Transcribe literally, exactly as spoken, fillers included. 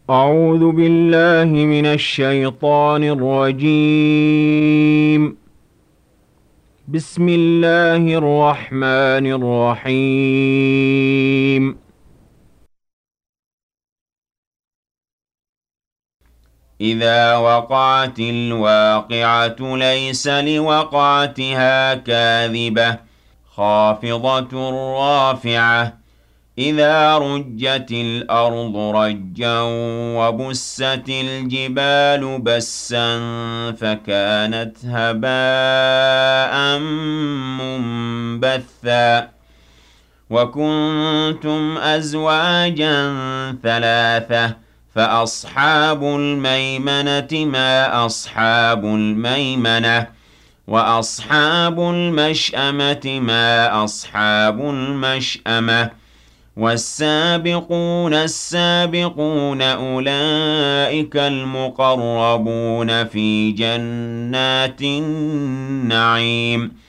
أعوذ بالله من الشيطان الرجيم. بسم الله الرحمن الرحيم. إذا وقعت الواقعة ليس لوقعتها كاذبة خافضة رافعة إذا رجت الأرض رجا وبست الجبال بسا فكانت هباء منبثا وكنتم أزواجا ثلاثة فأصحاب الميمنة ما أصحاب الميمنة وأصحاب المشأمة ما أصحاب المشأمة والسابقون السابقون أولئك المقربون في جنات النعيم